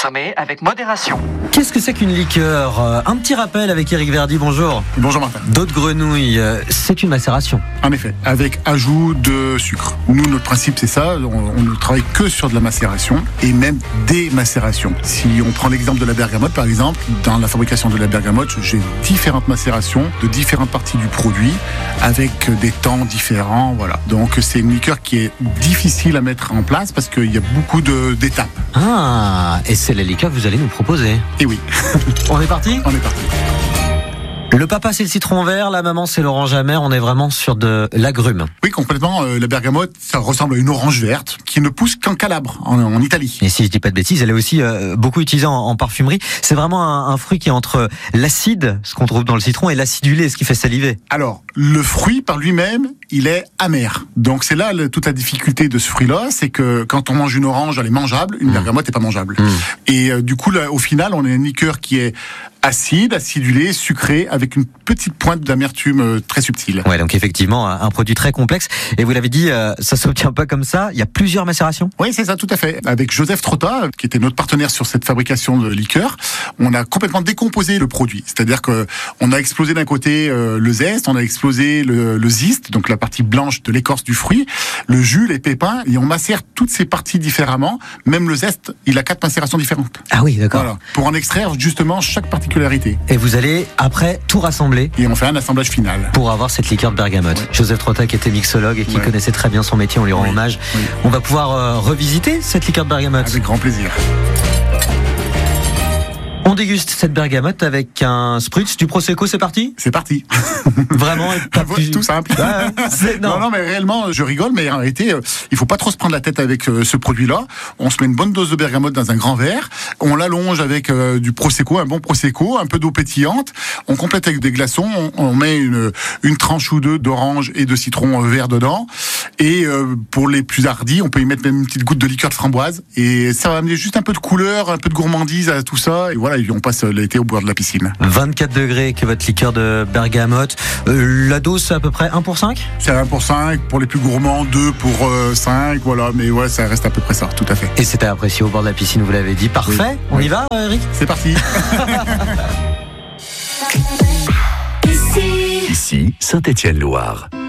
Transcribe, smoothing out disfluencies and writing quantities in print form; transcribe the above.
consommer avec modération. Qu'est-ce que c'est qu'une liqueur ? Un petit rappel avec Eric Verdi, bonjour. Bonjour Martin. D'eau de grenouille, c'est une macération. En effet, avec ajout de sucre. Nous, notre principe, c'est ça. On ne travaille que sur de la macération et même des macérations. Si on prend l'exemple de la bergamote, par exemple, dans la fabrication de la bergamote, j'ai différentes macérations de différentes parties du produit avec des temps différents. Voilà. Donc, c'est une liqueur qui est difficile à mettre en place parce qu'il y a beaucoup d'étapes. Ah, et c'est la liqueur que vous allez nous proposer. Et oui. On est parti ? On est parti. Le papa c'est le citron vert, la maman c'est l'orange amère, on est vraiment sur de l'agrume. Oui, complètement. La bergamote, ça ressemble à une orange verte qui ne pousse qu'en Calabre, en Italie. Et si je dis pas de bêtises, elle est aussi beaucoup utilisée en parfumerie. C'est vraiment un fruit qui est entre l'acide, ce qu'on trouve dans le citron, et l'acidulé, ce qui fait saliver. Alors, le fruit par lui-même, il est amer. Donc c'est là toute la difficulté de ce fruit-là, c'est que quand on mange une orange, elle est mangeable, une bergamote n'est pas mangeable. Et du coup, là, au final, on a une liqueur qui est acide, acidulé, sucré, avec une petite pointe d'amertume très subtile. Ouais, donc effectivement, un produit très complexe. Et vous l'avez dit, ça s'obtient pas comme ça. Il y a plusieurs macérations. Oui, c'est ça, tout à fait. Avec Joseph Trotta, qui était notre partenaire sur cette fabrication de liqueur, on a complètement décomposé le produit. C'est-à-dire que on a explosé d'un côté le zeste, on a explosé le ziste, donc la partie blanche de l'écorce du fruit, le jus, les pépins, et on macère toutes ces parties différemment. Même le zeste, il a 4 macérations différentes. Ah oui, d'accord. Voilà, pour en extraire justement chaque particularité. Et vous allez après tout rassembler. Et on fait un assemblage final. Pour avoir cette liqueur de bergamote. Ouais. Joseph Trotta qui était mixologue et qui connaissait très bien son métier, on lui rend hommage. Oui. On va pouvoir revisiter cette liqueur de bergamote. Avec grand plaisir. On déguste cette bergamote avec un spritz du Prosecco, c'est parti ? C'est parti. Vraiment, pas plus... tout simple. Non, mais réellement, je rigole, mais en réalité, il faut pas trop se prendre la tête avec ce produit-là. On se met une bonne dose de bergamote dans un grand verre, on l'allonge avec du Prosecco, un bon Prosecco, un peu d'eau pétillante, on complète avec des glaçons, on met une tranche ou deux d'orange et de citron vert dedans, et pour les plus hardis, on peut y mettre même une petite goutte de liqueur de framboise, et ça va amener juste un peu de couleur, un peu de gourmandise à tout ça, et voilà, on passe l'été au bord de la piscine. 24 degrés que votre liqueur de bergamote. La dose, c'est à peu près 1 pour 5 ? C'est 1 pour 5, pour les plus gourmands, 2 pour 5, voilà, mais ouais, ça reste à peu près ça, tout à fait. Et c'était apprécié au bord de la piscine, vous l'avez dit. Parfait, on y va, Eric ? C'est parti. Ici, Saint-Étienne-Loire.